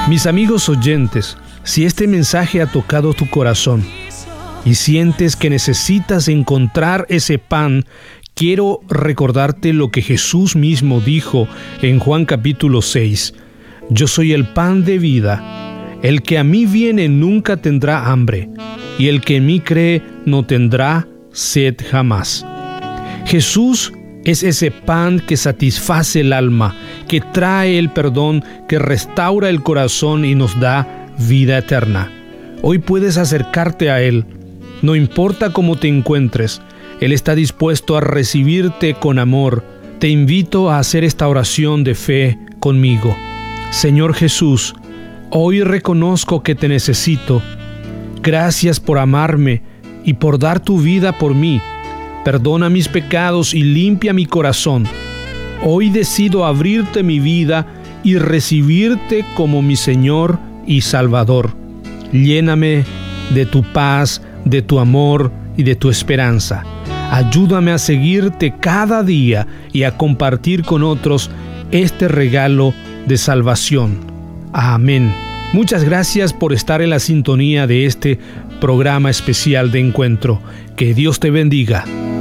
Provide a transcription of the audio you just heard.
Mis amigos oyentes, si este mensaje ha tocado tu corazón y sientes que necesitas encontrar ese pan, quiero recordarte lo que Jesús mismo dijo en Juan capítulo 6. Yo soy el pan de vida. El que a mí viene nunca tendrá hambre, y el que en mí cree no tendrá sed jamás. Jesús es ese pan que satisface el alma, que trae el perdón, que restaura el corazón y nos da vida eterna. Hoy puedes acercarte a Él. No importa cómo te encuentres, Él está dispuesto a recibirte con amor. Te invito a hacer esta oración de fe conmigo. Señor Jesús, hoy reconozco que te necesito. Gracias por amarme y por dar tu vida por mí. Perdona mis pecados y limpia mi corazón. Hoy decido abrirte mi vida y recibirte como mi Señor y Salvador. Lléname de tu paz, de tu amor y de tu esperanza. Ayúdame a seguirte cada día y a compartir con otros este regalo de salvación. Amén. Muchas gracias por estar en la sintonía de este programa especial de encuentro. Que Dios te bendiga.